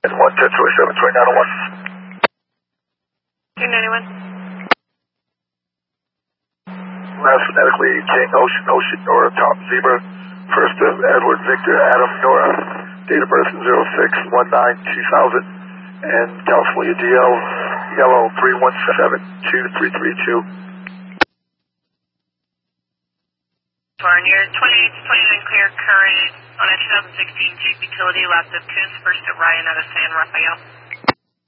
1, 1027, 2901. 291. Last phonetically, King, Ocean, Ocean, Nora, Tom, Zebra. First of Edward, Victor, Adam, Nora. Date of birth 06-19-2000. And California DL, Yellow 317-2332. Near 28 to 29 clear current on a 2016 Jeep Utility, left of Coons, first at Ryan out of San Rafael.